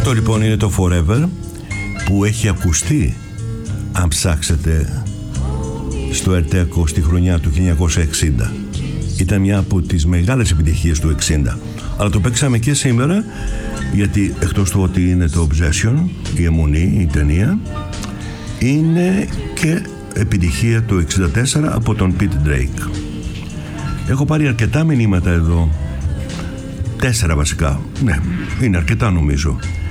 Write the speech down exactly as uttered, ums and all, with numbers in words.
Αυτό λοιπόν είναι το Forever, που έχει ακουστεί, αν ψάξετε, στο Ερτέκο στη χρονιά του χίλια εννιακόσια εξήντα. Ήταν μια από τις μεγάλες επιτυχίες του εξήντα. Αλλά το παίξαμε και σήμερα, γιατί εκτός του ότι είναι το Obsession, η αιμονή, η ταινία, είναι και επιτυχία του εξήντα τέσσερα από τον Pete Drake. Έχω πάρει αρκετά μηνύματα εδώ, τέσσερα βασικά, ναι, είναι αρκετά νομίζω.